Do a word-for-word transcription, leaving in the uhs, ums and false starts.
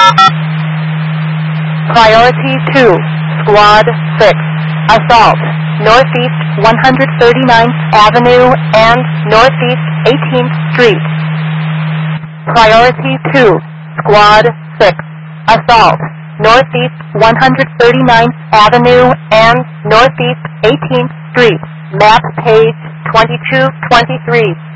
Priority two, Squad six, assault, Northeast one hundred thirty-ninth Avenue and Northeast eighteenth Street. Priority two, Squad six, assault, Northeast one hundred thirty-ninth Avenue and Northeast eighteenth Street. Map page twenty-two twenty-three.